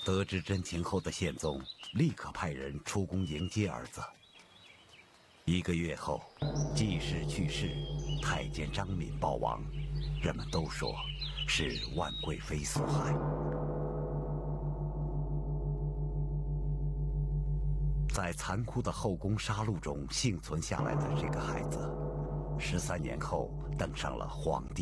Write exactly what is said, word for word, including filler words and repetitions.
得知真情后的宪宗立刻派人出宫迎接儿子。一个月后，季氏去世，太监张敏暴亡，人们都说是万贵妃所害。在残酷的后宫杀戮中幸存下来的这个孩子，十三年后登上了皇帝